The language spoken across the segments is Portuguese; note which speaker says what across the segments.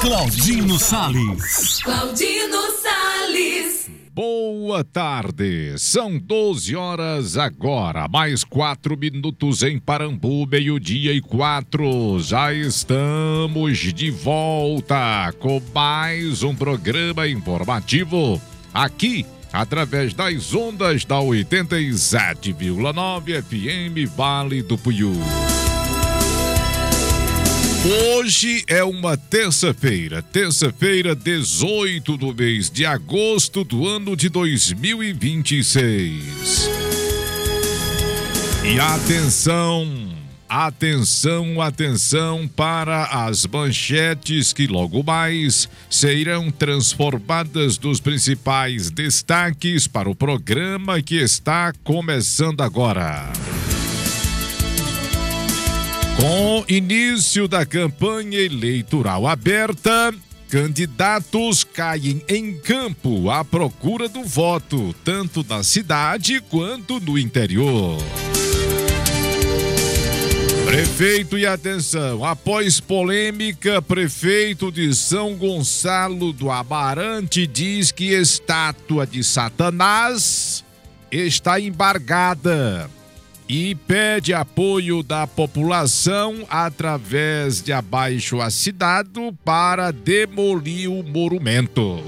Speaker 1: Claudino Sales.
Speaker 2: Claudino Sales.
Speaker 3: Boa tarde, são 12 horas agora, mais 4 minutos em Parambu, 12:04. Já estamos de volta com mais um programa informativo aqui, através das ondas da 87,9 FM Vale do Puiú. Hoje é uma terça-feira, 18 do mês de agosto do ano de 2026. E atenção para as manchetes que logo mais serão transformadas dos principais destaques para o programa que está começando agora. Com início da campanha eleitoral aberta, candidatos caem em campo à procura do voto, tanto na cidade quanto no interior. Prefeito, e atenção, após polêmica, prefeito de São Gonçalo do Amarante diz que estátua de Satanás está embargada e pede apoio da população através de abaixo-assinado para demolir o monumento.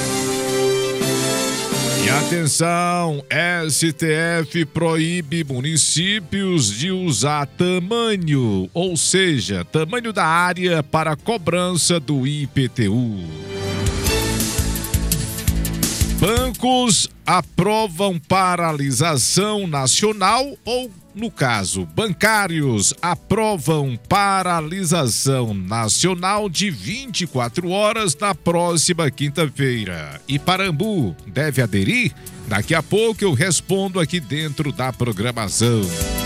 Speaker 3: E atenção, STF proíbe municípios de usar tamanho, ou seja, tamanho da área para cobrança do IPTU. Bancos aprovam paralisação nacional ou, no caso, bancários aprovam paralisação nacional de 24 horas na próxima quinta-feira. E Parambu deve aderir? Daqui a pouco eu respondo aqui dentro da programação.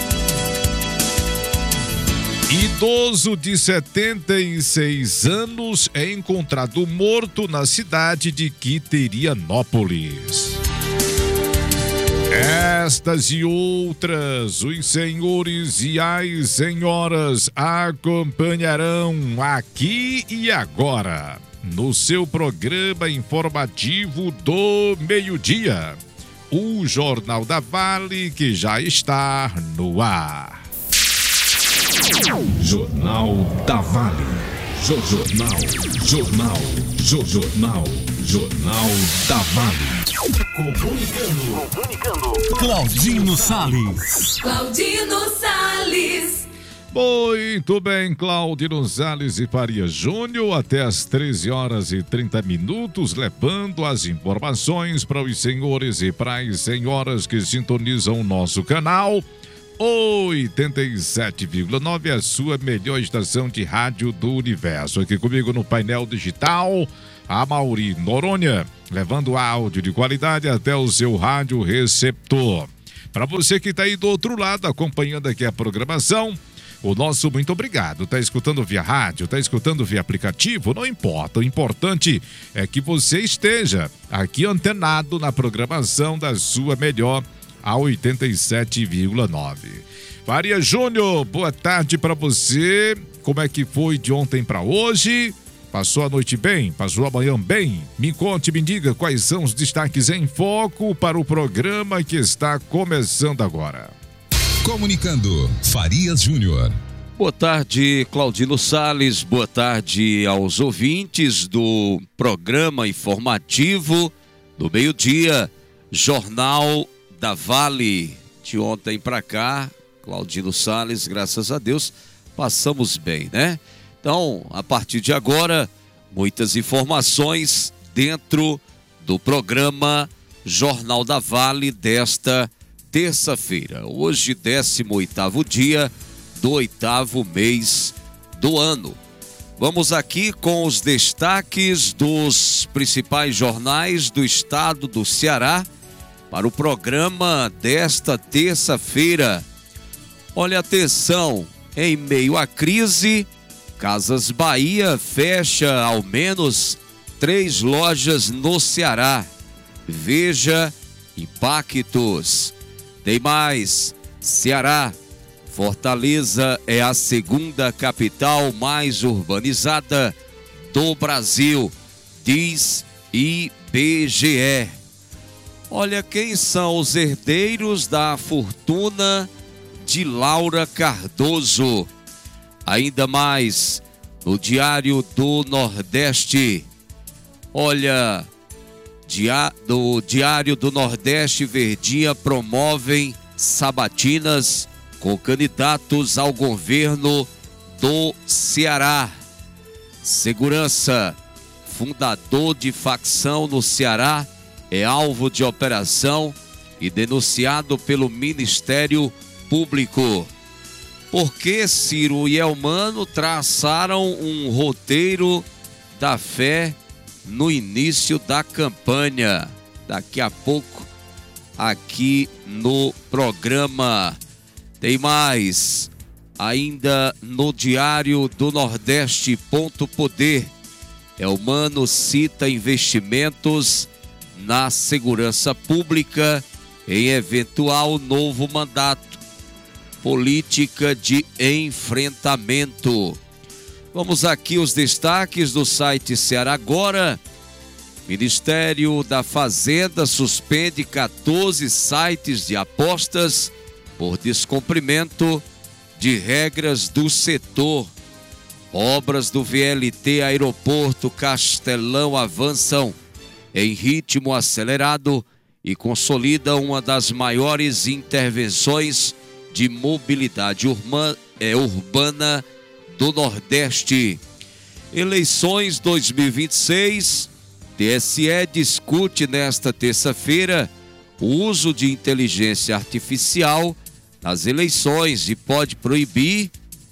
Speaker 3: Idoso de 76 anos é encontrado morto na cidade de Quiterianópolis. Estas e outras, os senhores e as senhoras acompanharão aqui e agora, no seu programa informativo do meio-dia, o Jornal da Vale, que já está no ar.
Speaker 1: Jornal da Vale. Jornal da Vale. Comunicando. Claudino Sales.
Speaker 2: Claudino Sales.
Speaker 3: Muito bem, Claudino Sales e Faria Júnior, até às 13 horas e 30 minutos, levando as informações para os senhores e para as senhoras que sintonizam o nosso canal. 87,9, a sua melhor estação de rádio do universo. Aqui comigo no painel digital, a Mauri Noronha, levando áudio de qualidade até o seu rádio receptor. Para você que está aí do outro lado, acompanhando aqui a programação, o nosso muito obrigado. Está escutando via rádio, está escutando via aplicativo, não importa. O importante é que você esteja aqui antenado na programação da sua melhor a 87,9. Faria Júnior, boa tarde para você. Como é que foi de ontem para hoje? Passou a noite bem? Passou a manhã bem? Me conte, me diga quais são os destaques em foco para o programa que está começando agora.
Speaker 1: Comunicando, Farias Júnior.
Speaker 4: Boa tarde, Claudino Sales. Boa tarde aos ouvintes do programa informativo do meio-dia, Jornal da Vale. De ontem para cá, Claudino Sales, graças a Deus, passamos bem, né? Então, a partir de agora, muitas informações dentro do programa Jornal da Vale desta terça-feira. Hoje, 18º dia do 8º mês do ano. Vamos aqui com os destaques dos principais jornais do estado do Ceará para o programa desta terça-feira. Olha, atenção, em meio à crise, Casas Bahia fecha ao menos 3 lojas no Ceará. Veja impactos. Tem mais, Ceará. Fortaleza é a segunda capital mais urbanizada do Brasil, diz IBGE. Olha, quem são os herdeiros da fortuna de Laura Cardoso? Ainda mais no Diário do Nordeste. Olha, do Diário do Nordeste, Verdinha promovem sabatinas com candidatos ao governo do Ceará. Segurança, fundador de facção no Ceará, é alvo de operação e denunciado pelo Ministério Público. Por que Ciro e Elmano traçaram um roteiro da fé no início da campanha? Daqui a pouco, aqui no programa. Tem mais, ainda no Diário do Nordeste, ponto poder. Elmano cita investimentos na segurança pública em eventual novo mandato. Política de enfrentamento. Vamos aqui os destaques do site Ceará Agora. Ministério da Fazenda suspende 14 sites de apostas por descumprimento de regras do setor. Obras do VLT Aeroporto Castelão avançam em ritmo acelerado e consolidam uma das maiores intervenções de mobilidade urbana do Nordeste. Eleições 2026, TSE discute nesta terça-feira o uso de inteligência artificial nas eleições e pode proibir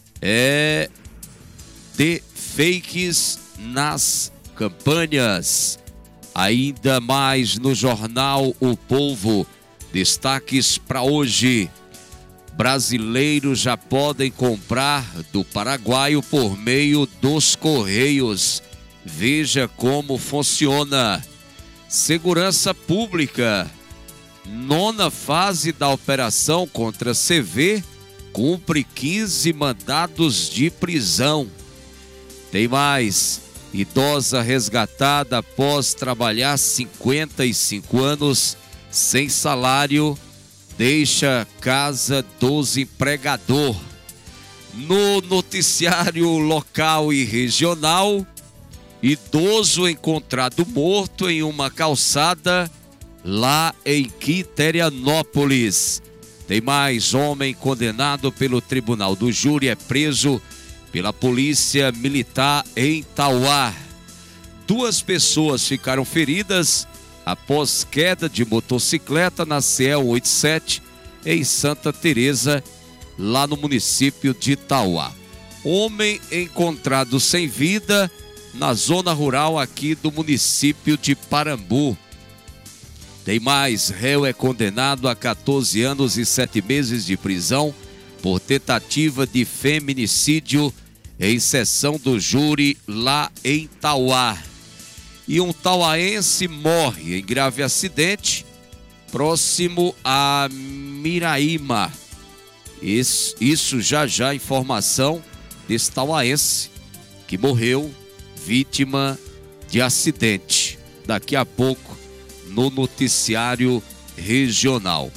Speaker 4: deepfakes nas campanhas. Ainda mais no jornal O Povo, destaques para hoje. Brasileiros já podem comprar do paraguaio por meio dos Correios. Veja como funciona. Segurança Pública. 9ª fase da operação contra CV cumpre 15 mandados de prisão. Tem mais. Idosa resgatada após trabalhar 55 anos sem salário, deixa casa dos empregador. No noticiário local e regional, idoso encontrado morto em uma calçada lá em Quiterianópolis. Tem mais, homem condenado pelo Tribunal do Júri é preso pela Polícia Militar em Tauá. 2 pessoas ficaram feridas após queda de motocicleta na CE 187 em Santa Teresa, lá no município de Tauá. Homem encontrado sem vida na zona rural aqui do município de Parambu. Tem mais, réu é condenado a 14 anos e 7 meses de prisão por tentativa de feminicídio em sessão do júri lá em Tauá. E um tauaense morre em grave acidente próximo a Miraíma. Isso já informação desse tauaense que morreu vítima de acidente. Daqui a pouco no noticiário regional.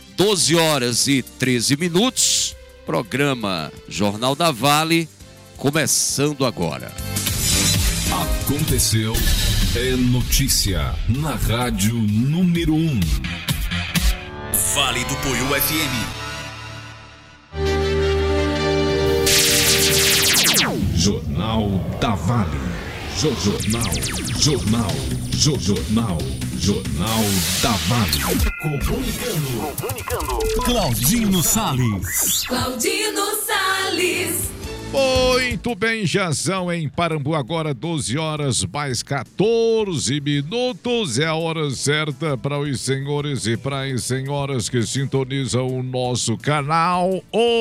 Speaker 4: 12h13, programa Jornal da Vale, começando agora.
Speaker 1: Aconteceu, é notícia na Rádio número 1.
Speaker 5: Vale do Poiú FM.
Speaker 1: Jornal da Vale. Jornal da Vale. Comunicando. Claudino Salles.
Speaker 3: Muito bem, Jazão, em Parambu, agora 12h mais 14 minutos. É a hora certa para os senhores e para as senhoras que sintonizam o nosso canal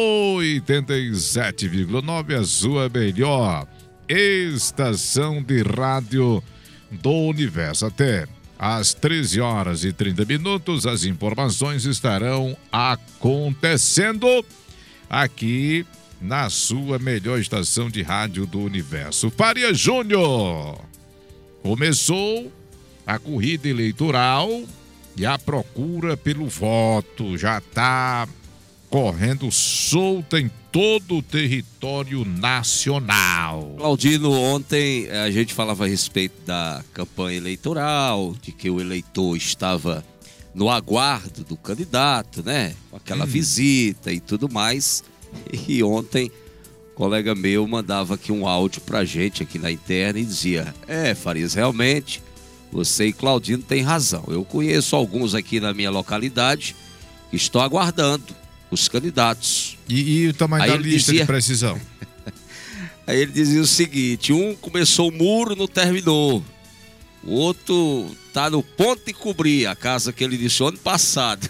Speaker 3: 87,9, a sua melhor estação de rádio do universo. Até às 13h30, as informações estarão acontecendo aqui na sua melhor estação de rádio do universo. Faria Júnior, começou a corrida eleitoral e a procura pelo voto já está correndo solta em todo o território nacional.
Speaker 4: Claudino, ontem a gente falava a respeito da campanha eleitoral, de que o eleitor estava no aguardo do candidato, né? Com aquela visita e tudo mais. E ontem, um colega meu mandava aqui um áudio pra gente aqui na interna e dizia: Farias, realmente, você e Claudino têm razão. Eu conheço alguns aqui na minha localidade que estão aguardando os candidatos.
Speaker 3: E o tamanho da lista de precisão?
Speaker 4: Aí ele dizia o seguinte: um começou o muro, não terminou. O outro tá no ponto de cobrir a casa que ele disse ano passado.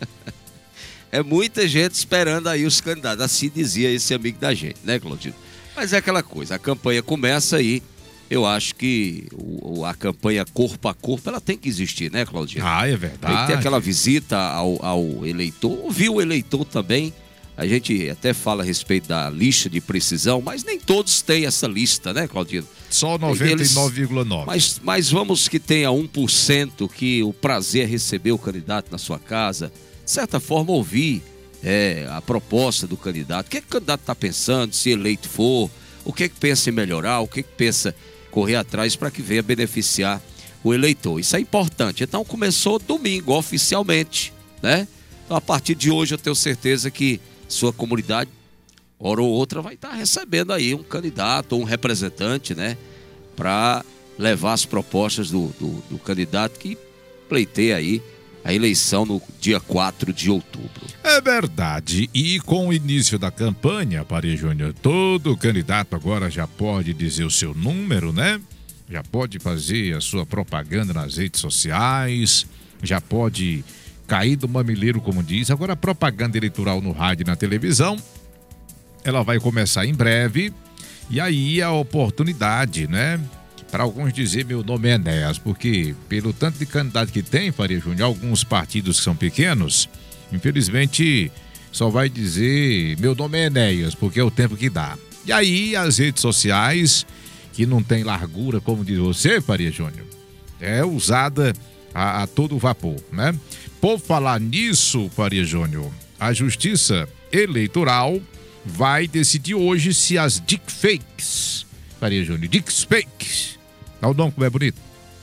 Speaker 4: É muita gente esperando aí os candidatos. Assim dizia esse amigo da gente, né, Claudino? Mas é aquela coisa, a campanha começa aí. Eu acho que a campanha corpo a corpo, ela tem que existir, né, Claudino?
Speaker 3: Ah, é verdade.
Speaker 4: Tem que ter aquela visita ao eleitor, ouvir o eleitor também. A gente até fala a respeito da lista de precisão, mas nem todos têm essa lista, né, Claudino?
Speaker 3: Só 99,9%.
Speaker 4: Mas vamos que tenha 1% que o prazer é receber o candidato na sua casa. De certa forma, ouvir a proposta do candidato. O que o candidato está pensando, se eleito for, o que pensa em melhorar, o que pensa correr atrás para que venha beneficiar o eleitor. Isso é importante. Então começou domingo, oficialmente, né? Então a partir de hoje eu tenho certeza que sua comunidade, hora ou outra, vai estar recebendo aí um candidato ou um representante, né? Para levar as propostas do candidato que pleiteia aí a eleição no dia 4 de outubro.
Speaker 3: É verdade. E com o início da campanha, Faria Júnior, todo candidato agora já pode dizer o seu número, né? Já pode fazer a sua propaganda nas redes sociais, já pode cair do mamileiro, como diz. Agora a propaganda eleitoral no rádio e na televisão, ela vai começar em breve. E aí a oportunidade, né? Para alguns dizer meu nome é Enéas, porque pelo tanto de candidato que tem, Faria Júnior, alguns partidos que são pequenos, infelizmente só vai dizer meu nome é Enéas, porque é o tempo que dá. E aí as redes sociais, que não tem largura, como diz você, Faria Júnior, é usada a todo vapor, né? Por falar nisso, Faria Júnior, a Justiça Eleitoral vai decidir hoje se as deepfakes, Faria Júnior, deepfakes, olha o nome como é bonito,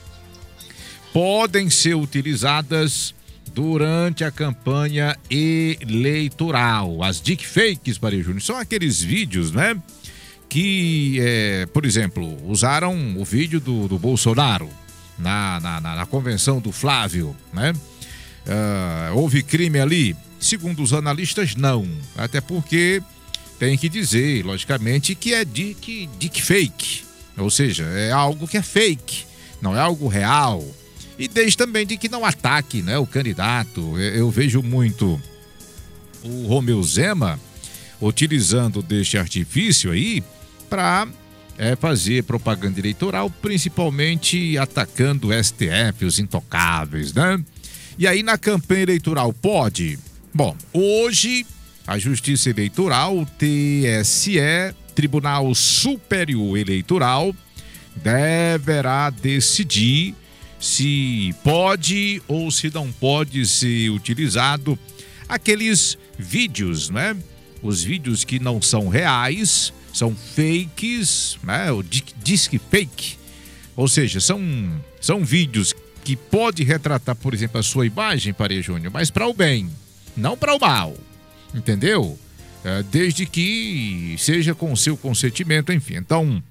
Speaker 3: podem ser utilizadas durante a campanha eleitoral. As deepfakes, Faria Júnior, são aqueles vídeos, né? Que, por exemplo, usaram o vídeo do Bolsonaro na convenção do Flávio, né? Houve crime ali? Segundo os analistas, não. Até porque tem que dizer, logicamente, que é deepfake. Ou seja, é algo que é fake, não é algo real. E desde também de que não ataque, né, o candidato. Eu vejo muito o Romeu Zema utilizando deste artifício aí para fazer propaganda eleitoral, principalmente atacando o STF, os intocáveis, né? E aí na campanha eleitoral pode? Bom, hoje a Justiça Eleitoral, o TSE, Tribunal Superior Eleitoral, deverá decidir se pode ou se não pode ser utilizado aqueles vídeos, né? Os vídeos que não são reais, são fakes, né? O disque fake, ou seja, são vídeos que pode retratar, por exemplo, a sua imagem, Faria Júnior, mas para o bem, não para o mal, entendeu? Desde que seja com o seu consentimento, enfim. Então,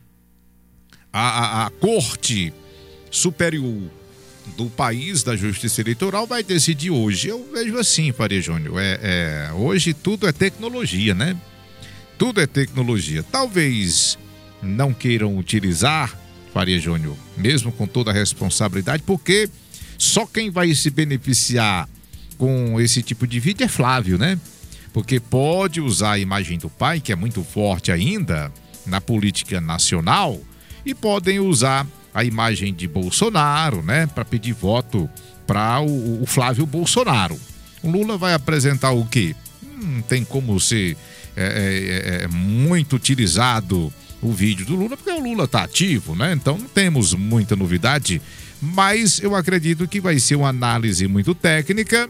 Speaker 3: a Corte Superior do país, da Justiça Eleitoral, vai decidir hoje. Eu vejo assim, Faria Júnior, hoje tudo é tecnologia, né? Tudo é tecnologia. Talvez não queiram utilizar, Faria Júnior, mesmo com toda a responsabilidade, porque só quem vai se beneficiar com esse tipo de vídeo é Flávio, né? Porque pode usar a imagem do pai, que é muito forte ainda na política nacional, e podem usar a imagem de Bolsonaro, né, para pedir voto para o Flávio Bolsonaro. O Lula vai apresentar o quê? Não tem como ser muito utilizado o vídeo do Lula, porque o Lula está ativo, né? Então não temos muita novidade, mas eu acredito que vai ser uma análise muito técnica.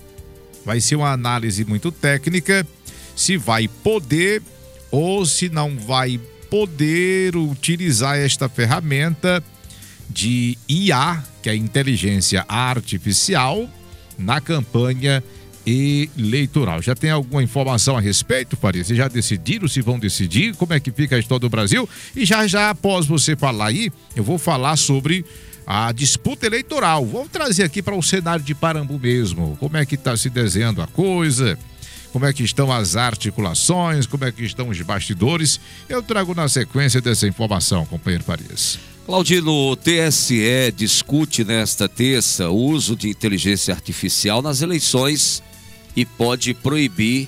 Speaker 3: Se vai poder ou se não vai poder utilizar esta ferramenta de IA, que é a inteligência artificial, na campanha eleitoral. Já tem alguma informação a respeito, Faria? Vocês já decidiram se vão decidir? Como é que fica a história do Brasil? E já após você falar aí, eu vou falar sobre a disputa eleitoral. Vamos trazer aqui para o cenário de Parambu mesmo. Como é que está se desenhando a coisa? Como é que estão as articulações? Como é que estão os bastidores? Eu trago na sequência dessa informação, companheiro Farias.
Speaker 4: Claudino, o TSE discute nesta terça o uso de inteligência artificial nas eleições e pode proibir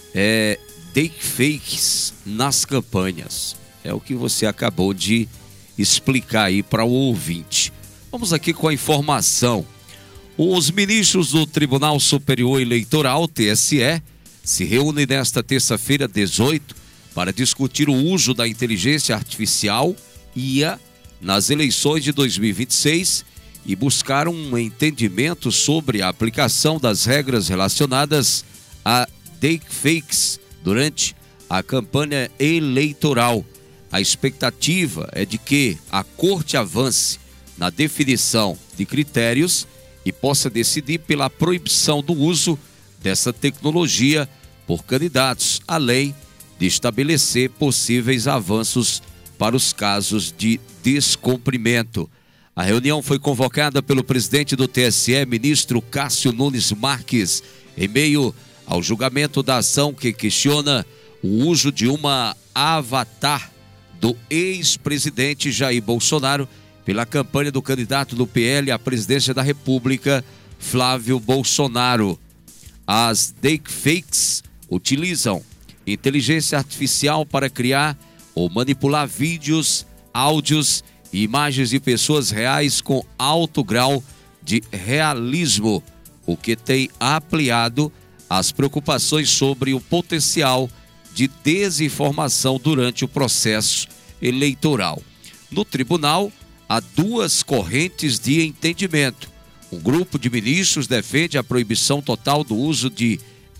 Speaker 4: deepfakes nas campanhas. É o que você acabou de explicar aí para o ouvinte. Vamos aqui com a informação. Os ministros do Tribunal Superior Eleitoral, TSE, se reúnem nesta terça-feira, 18, para discutir o uso da inteligência artificial, IA, nas eleições de 2026 e buscar um entendimento sobre a aplicação das regras relacionadas a deepfakes durante a campanha eleitoral. A expectativa é de que a Corte avance na definição de critérios e possa decidir pela proibição do uso dessa tecnologia por candidatos, além de estabelecer possíveis avanços para os casos de descumprimento. A reunião foi convocada pelo presidente do TSE, ministro Cássio Nunes Marques, em meio ao julgamento da ação que questiona o uso de uma avatar do ex-presidente Jair Bolsonaro pela campanha do candidato do PL à presidência da República, Flávio Bolsonaro. As deepfakes utilizam inteligência artificial para criar ou manipular vídeos, áudios e imagens de pessoas reais com alto grau de realismo, o que tem ampliado as preocupações sobre o potencial de desinformação durante o processo eleitoral. No tribunal, há duas correntes de entendimento. Um grupo de ministros defende a proibição total do uso de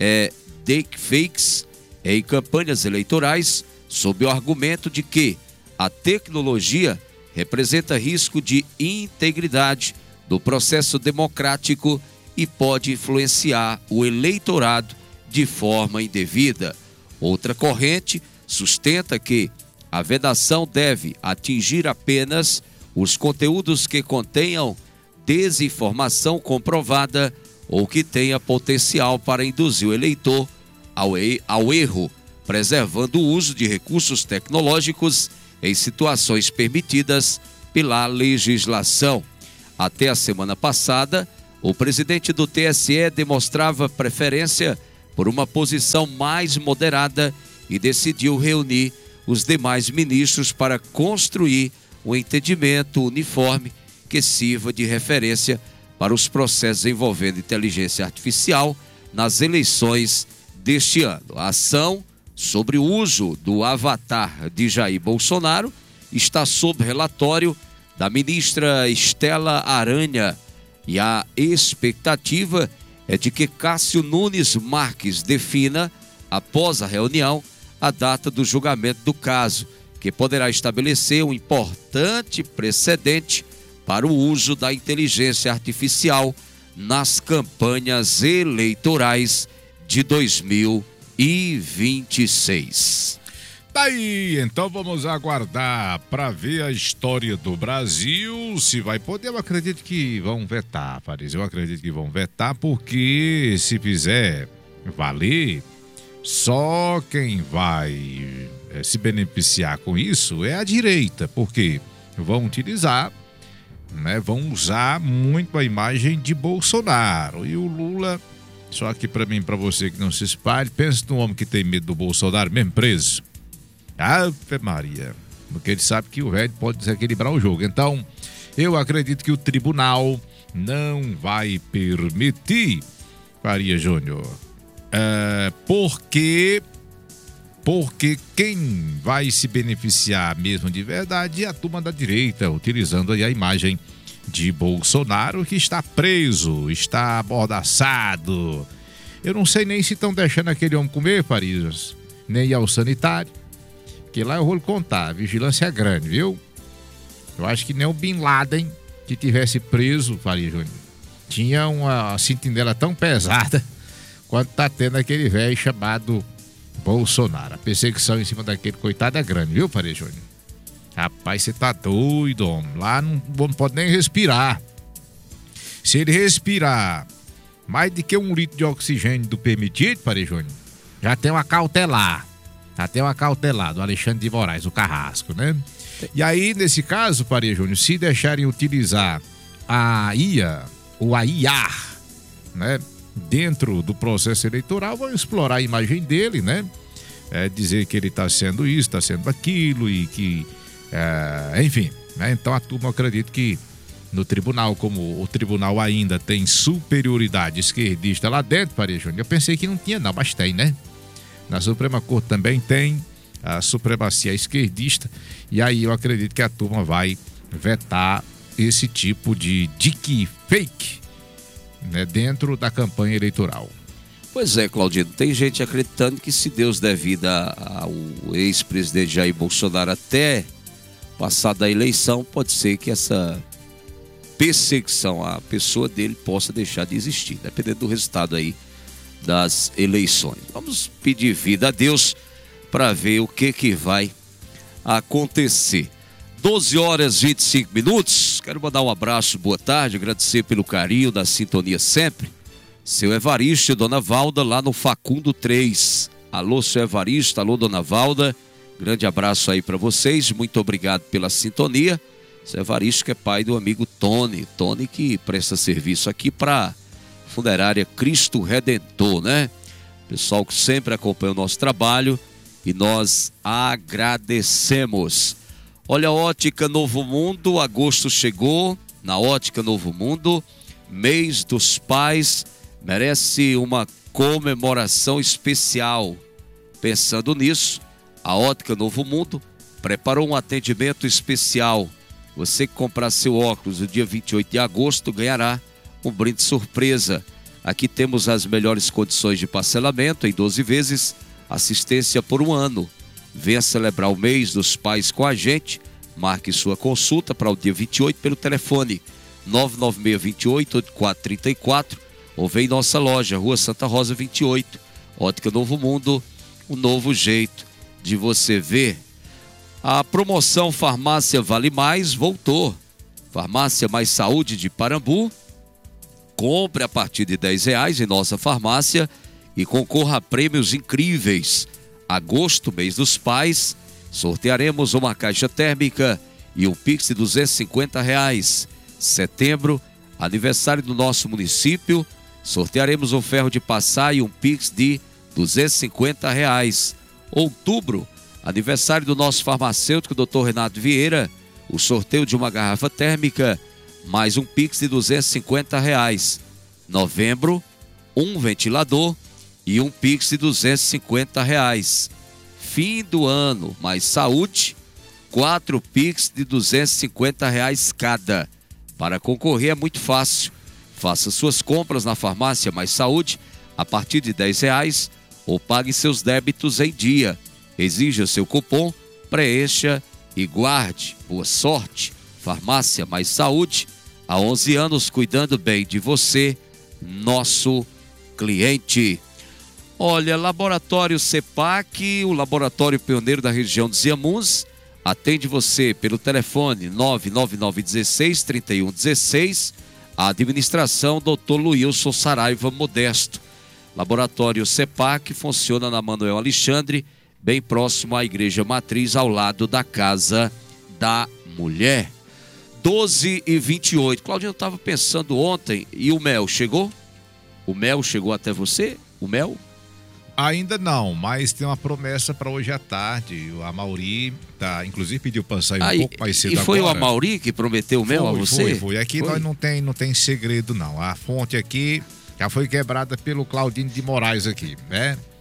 Speaker 4: deepfakes em campanhas eleitorais, sob o argumento de que a tecnologia representa risco de integridade do processo democrático e pode influenciar o eleitorado de forma indevida. Outra corrente sustenta que a vedação deve atingir apenas os conteúdos que contenham desinformação comprovada ou que tenha potencial para induzir o eleitor ao erro, preservando o uso de recursos tecnológicos em situações permitidas pela legislação. Até a semana passada, o presidente do TSE demonstrava preferência por uma posição mais moderada e decidiu reunir os demais ministros para construir um entendimento uniforme que sirva de referência para os processos envolvendo inteligência artificial nas eleições deste ano. A ação sobre o uso do avatar de Jair Bolsonaro está sob relatório da ministra Estela Aranha e a expectativa é de que Cássio Nunes Marques defina, após a reunião, a data do julgamento do caso, que poderá estabelecer um importante precedente para o uso da inteligência artificial nas campanhas eleitorais de 2026.
Speaker 3: Daí, então vamos aguardar para ver a história do Brasil, se vai poder. Eu acredito que vão vetar, Faris. Eu acredito que vão vetar, porque se fizer valer, só quem vai se beneficiar com isso é a direita, porque vão utilizar, né, vão usar muito a imagem de Bolsonaro. E o Lula, só que para mim, para você que não se espalhe, pensa num homem que tem medo do Bolsonaro mesmo preso. Ave Maria, porque ele sabe que o velho pode desequilibrar o jogo. Então, eu acredito que o tribunal não vai permitir, Faria Júnior, porque porque quem vai se beneficiar mesmo de verdade é a turma da direita, utilizando aí a imagem de Bolsonaro, que está preso, está amordaçado. Eu não sei nem se estão deixando aquele homem comer, Farias, nem ir ao sanitário, que lá eu vou lhe contar, a vigilância é grande, viu? Eu acho que nem o Bin Laden, que tivesse preso, Farias Júnior, tinha uma sentinela tão pesada quanto tá tendo aquele velho chamado Bolsonaro. A perseguição em cima daquele coitado é grande, viu, Farias Júnior? Rapaz, você tá doido, homem. Lá não pode nem respirar. Se ele respirar mais de que 1 litro de oxigênio do permitido, Farias Júnior, já tem uma cautelar. Já tem uma cautelar do Alexandre de Moraes, o Carrasco, né? E aí, nesse caso, Farias Júnior, se deixarem utilizar a IA, ou a IA, né, dentro do processo eleitoral, vão explorar a imagem dele, né? Dizer que ele está sendo isso, está sendo aquilo e que, enfim, né? Então a turma, acredita que no tribunal, como o tribunal ainda tem superioridade esquerdista lá dentro, Farias Júnior, eu pensei que não tinha não, mas tem, né? Na Suprema Corte também tem a supremacia esquerdista, e aí eu acredito que a turma vai vetar esse tipo de deepfake, né, dentro da campanha eleitoral.
Speaker 4: Pois é, Claudino, tem gente acreditando que se Deus der vida ao ex-presidente Jair Bolsonaro até passar da eleição, pode ser que essa perseguição à pessoa dele possa deixar de existir, dependendo do resultado aí das eleições. Vamos pedir vida a Deus para ver o que vai acontecer. 12h25. Quero mandar um abraço, boa tarde, agradecer pelo carinho da sintonia sempre. Seu Evaristo e Dona Valda lá no Facundo 3. Alô, seu Evaristo, alô, Dona Valda. Grande abraço aí para vocês, muito obrigado pela sintonia. Seu Evaristo, que é pai do amigo Tony. Tony que presta serviço aqui para Funerária Cristo Redentor, né? Pessoal que sempre acompanha o nosso trabalho e nós agradecemos. Olha, a Ótica Novo Mundo, agosto chegou, na Ótica Novo Mundo, mês dos pais, merece uma comemoração especial. Pensando nisso, a Ótica Novo Mundo preparou um atendimento especial. Você que comprar seu óculos no dia 28 de agosto ganhará um brinde surpresa. Aqui temos as melhores condições de parcelamento em 12 vezes, assistência por 1 ano. Venha celebrar o mês dos pais com a gente. Marque sua consulta para o dia 28 pelo telefone 99628-8434 ou vem em nossa loja, Rua Santa Rosa 28. Ótica Novo Mundo, um novo jeito de você ver. A promoção Farmácia Vale Mais voltou. Farmácia Mais Saúde de Parambu. Compre a partir de R$10 em nossa farmácia e concorra a prêmios incríveis. Agosto, mês dos pais, sortearemos uma caixa térmica e um Pix de R$250. Setembro, aniversário do nosso município, sortearemos um ferro de passar e um Pix de R$250. Outubro, aniversário do nosso farmacêutico Dr. Renato Vieira, o sorteio de uma garrafa térmica, mais um Pix de R$250. Novembro, um ventilador e um Pix de R$250. Fim do ano, mais saúde, 4 Pix de R$250 cada. Para concorrer é muito fácil. Faça suas compras na Farmácia Mais Saúde a partir de R$10 ou pague seus débitos em dia. Exija seu cupom, preencha e guarde. Boa sorte. Farmácia Mais Saúde, há 11 anos cuidando bem de você, nosso cliente. Olha, Laboratório CEPAC, o laboratório pioneiro da região de Ziamuns, atende você pelo telefone 99916-3116, a administração Dr. Luilson Saraiva Modesto. Laboratório CEPAC funciona na Manuel Alexandre, bem próximo à Igreja Matriz, ao lado da Casa da Mulher. 12h28. Claudinho, eu estava pensando ontem, e o mel chegou? O mel chegou até você? O mel?
Speaker 3: Ainda não, mas tem uma promessa para hoje à tarde. A Mauri inclusive pediu para sair um pouco mais cedo agora.
Speaker 4: E foi o Amauri que prometeu o mel a você?
Speaker 3: Foi. Aqui nós não tem segredo não. A fonte aqui já foi quebrada pelo Claudinho de Moraes aqui, né?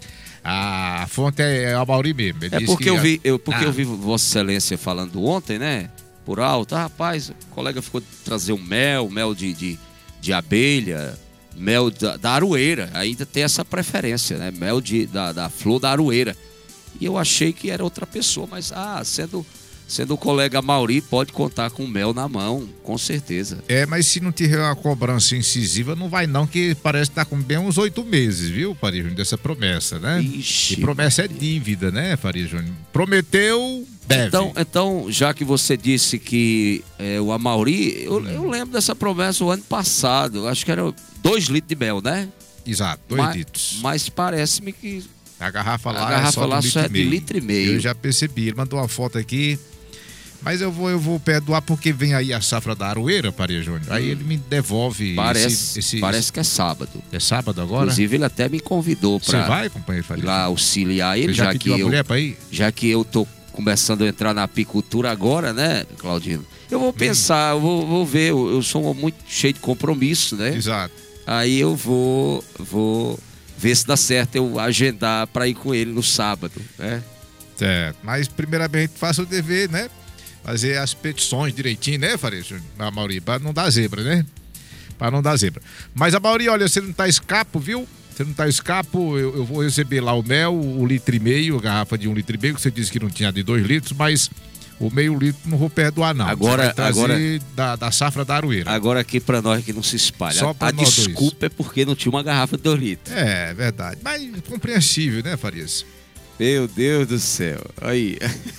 Speaker 3: A fonte é a Mauri mesmo. Ele
Speaker 4: É
Speaker 3: disse
Speaker 4: porque
Speaker 3: que-
Speaker 4: eu vi Vossa Excelência falando ontem, né? Por alto, rapaz, o colega ficou de trazer um mel de abelha, mel da aroeira. Ainda tem essa preferência, né? Mel da flor da aroeira. E eu achei que era outra pessoa, mas sendo o colega Mauri, pode contar com mel na mão, com certeza.
Speaker 3: Mas se não tiver uma cobrança incisiva, não vai não, que parece que tá com bem uns 8 meses, viu, Faria Júnior, dessa promessa, né?
Speaker 4: Ixi,
Speaker 3: e promessa é dívida, né, Faria Júnior? Prometeu, deve.
Speaker 4: Então, já que você disse que o Amauri, eu lembro dessa promessa o ano passado, acho que era 2 litros de mel, né?
Speaker 3: Exato, 2 litros.
Speaker 4: Mas parece-me que
Speaker 3: A garrafa
Speaker 4: a
Speaker 3: lá
Speaker 4: garrafa lá só é de
Speaker 3: 1,5
Speaker 4: litro e meio.
Speaker 3: Eu já percebi, ele mandou uma foto aqui. Mas eu vou perdoar porque vem aí a safra da aroeira, Faria Júnior. Aí ele me devolve
Speaker 4: Parece que é sábado.
Speaker 3: É sábado agora?
Speaker 4: Inclusive, ele até me convidou
Speaker 3: Você
Speaker 4: para
Speaker 3: vai, companheiro Faria
Speaker 4: lá
Speaker 3: Júnior?
Speaker 4: auxiliar ele,
Speaker 3: Você já pediu a mulher pra ir?
Speaker 4: já que eu tô começando a entrar na apicultura agora, né, Claudino? Eu vou pensar, eu vou ver, eu sou muito cheio de compromisso, né?
Speaker 3: Exato.
Speaker 4: Aí eu vou ver se dá certo eu agendar para ir com ele no sábado, né?
Speaker 3: Certo. Mas primeiramente faça o dever, né? Fazer as petições direitinho, né, Faria Júnior? Na Mauri, pra não dar zebra, né? Pra não dar zebra. Mas a Mauri, olha, você não tá escapo, viu? Você não tá escapo, eu vou receber lá o mel, o 1,5 litro, a garrafa de 1,5 litro, que você disse que não tinha de 2 litros, mas o meio litro não vou perdoar, não.
Speaker 4: Agora-
Speaker 3: Você vai trazer da safra da aroeira.
Speaker 4: Agora aqui para nós que não se espalha.
Speaker 3: Só pra
Speaker 4: a
Speaker 3: nós dois.
Speaker 4: desculpa é porque não tinha uma garrafa de 2 litros.
Speaker 3: É, verdade. Mas compreensível, né, Farias?
Speaker 4: Meu Deus do céu. Aí.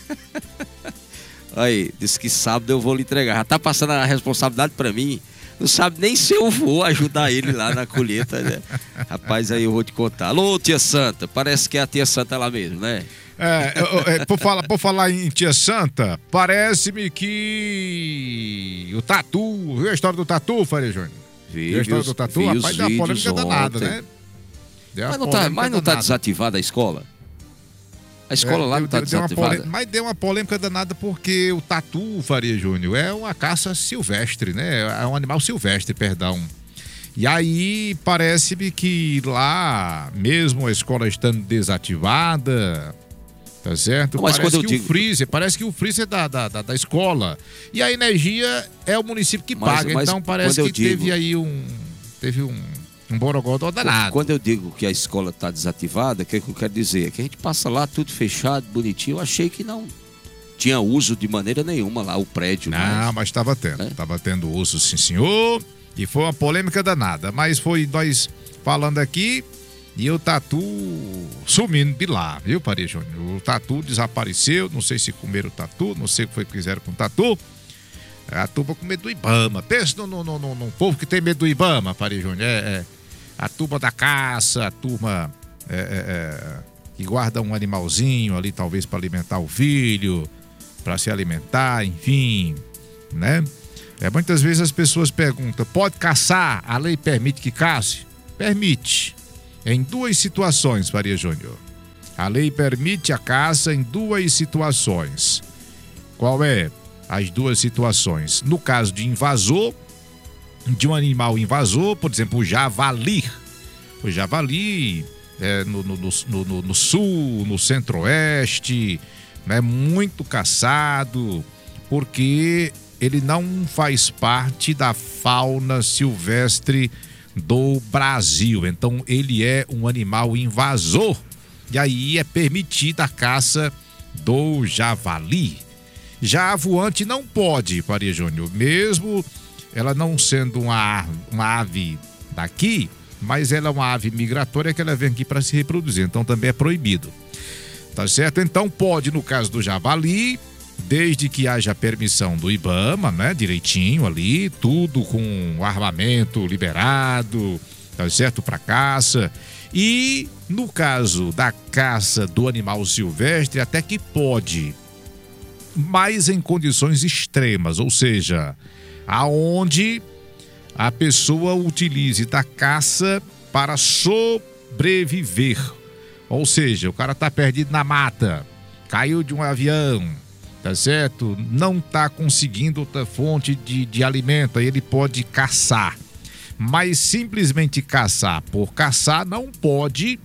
Speaker 4: Aí, disse que sábado eu vou lhe entregar. Já tá passando a responsabilidade para mim. Não sabe nem se eu vou ajudar ele lá na colheita, né? Rapaz, aí eu vou te contar. Alô, tia Santa. Parece que é a tia Santa lá mesmo, né?
Speaker 3: Por falar em Tia Santa, parece-me que o Tatu, viu a história do Tatu, Faria Júnior? Viu a história do Tatu? Rapaz, deu uma polêmica danada, né? Deu uma
Speaker 4: Mas
Speaker 3: polêmica
Speaker 4: não tá
Speaker 3: danada.
Speaker 4: desativada a escola? A escola lá não tá desativada?
Speaker 3: Mas deu uma polêmica danada porque o Tatu, Faria Júnior, é uma caça silvestre, né? É um animal silvestre, perdão. E aí parece-me que lá, mesmo a escola estando desativada, tá certo?
Speaker 4: Mas
Speaker 3: Parece
Speaker 4: quando eu digo...
Speaker 3: parece que o freezer da escola. E a energia é o município que paga,
Speaker 4: mas
Speaker 3: então parece
Speaker 4: quando
Speaker 3: que
Speaker 4: eu digo-
Speaker 3: teve um borogodó danado.
Speaker 4: Quando eu digo que a escola está desativada, o que eu quero dizer? É que a gente passa lá tudo fechado, bonitinho. Eu achei que não tinha uso de maneira nenhuma lá, o prédio.
Speaker 3: Não, mas estava tendo.
Speaker 4: É?
Speaker 3: Estava tendo uso, sim, senhor. E foi uma polêmica danada. Mas foi nós falando aqui e o Tatu sumindo de lá, viu, Faria Júnior? O Tatu desapareceu. Não sei se comeram o Tatu, não sei o que foi que fizeram com o Tatu. A turma com medo do Ibama. Pensa no povo que tem medo do Ibama, Faria Júnior. A turma da caça, a turma que guarda um animalzinho ali, talvez para alimentar o filho, para se alimentar, enfim, né? Muitas vezes as pessoas perguntam, pode caçar? A lei permite que caça? Permite. Em 2 situações, Faria Júnior. A lei permite a caça em 2 situações. Qual é? As 2 situações. No caso de invasor, de um animal invasor, por exemplo, o javali. O javali no sul, no centro-oeste, é muito caçado, porque ele não faz parte da fauna silvestre do Brasil. Então, ele é um animal invasor. E aí é permitida a caça do javali. Já a voante não pode, Faria Júnior, mesmo ela não sendo uma ave daqui, mas ela é uma ave migratória que ela vem aqui para se reproduzir, então também é proibido. Tá certo? Então pode, no caso do javali, desde que haja permissão do Ibama, né, direitinho ali, tudo com armamento liberado, tá certo, para caça. E no caso da caça do animal silvestre, até que pode, mas em condições extremas, ou seja, aonde a pessoa utilize da caça para sobreviver. Ou seja, o cara tá perdido na mata, caiu de um avião, tá certo? Não tá conseguindo outra fonte de alimento, aí ele pode caçar. Mas simplesmente caçar por caçar não pode,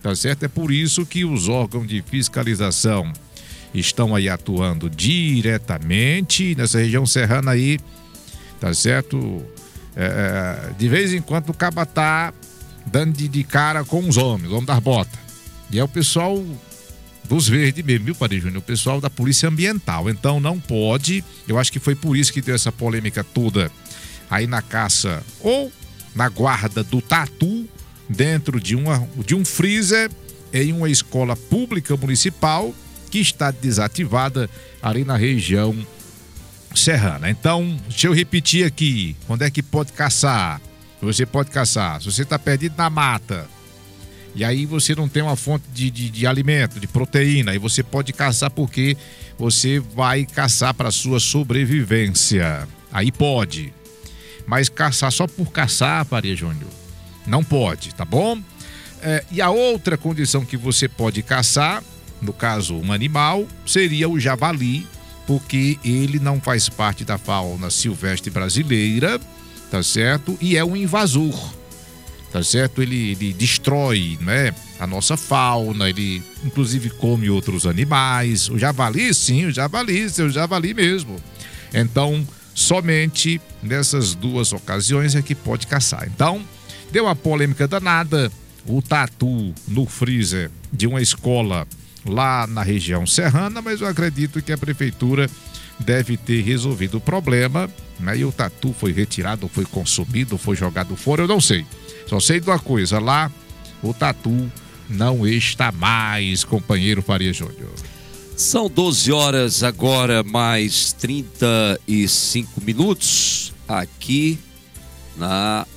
Speaker 3: tá certo? É por isso que os órgãos de fiscalização estão aí atuando diretamente nessa região serrana aí, tá certo? De vez em quando o caba tá dando de cara com os homens das botas. E é o pessoal dos verdes mesmo, viu, Padre Júnior? O pessoal da Polícia Ambiental. Então não pode, eu acho que foi por isso que deu essa polêmica toda aí na caça ou na guarda do tatu dentro de um freezer em uma escola pública municipal que está desativada ali na região serrana. Então, deixa eu repetir aqui, onde é que pode caçar? Você pode caçar, se você está perdido na mata, e aí você não tem uma fonte de alimento, de proteína, aí você pode caçar porque você vai caçar para sua sobrevivência. Aí pode. Mas caçar só por caçar, Maria Júnior, não pode, tá bom? E a outra condição que você pode caçar, no caso um animal, seria o javali, porque ele não faz parte da fauna silvestre brasileira, tá certo? E é um invasor, tá certo? Ele destrói, né, a nossa fauna, ele inclusive come outros animais. O javali, sim, o javali mesmo. Então, somente nessas duas ocasiões é que pode caçar. Então, deu uma polêmica danada, o tatu no freezer de uma escola lá na região serrana, mas eu acredito que a prefeitura deve ter resolvido o problema, né? E o tatu foi retirado, foi consumido, foi jogado fora, eu não sei. Só sei de uma coisa, lá o tatu não está mais, companheiro Faria Júnior.
Speaker 4: São 12 horas agora, mais 35 minutos, aqui na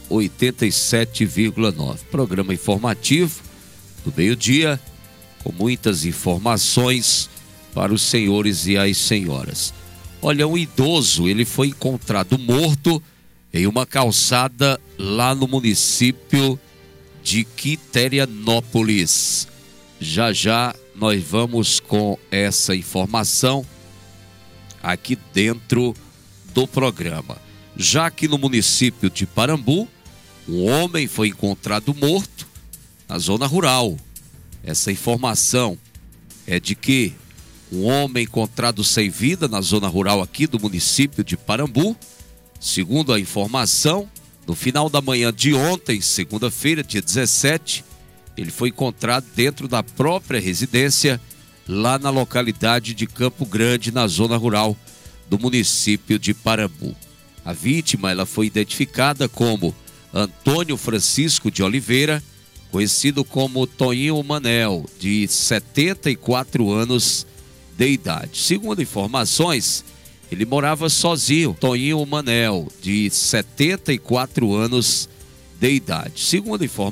Speaker 4: 87,9. Programa informativo do meio-dia, com muitas informações para os senhores e as senhoras. Olha, um idoso, ele foi encontrado morto em uma calçada lá no município de Quiterianópolis. Já já nós vamos com essa informação aqui dentro do programa. Já que no município de Parambu, um homem foi encontrado morto na zona rural. Essa informação é de que um homem encontrado sem vida na zona rural aqui do município de Parambu, segundo a informação, no final da manhã de ontem, segunda-feira, dia 17, ele foi encontrado dentro da própria residência, lá na localidade de Campo Grande, na zona rural do município de Parambu. A vítima, ela foi identificada como Antônio Francisco de Oliveira, conhecido como Toninho Manel, de 74 anos de idade. Segundo informações, ele morava sozinho, Toninho Manel, de 74 anos de idade. Segundo informações,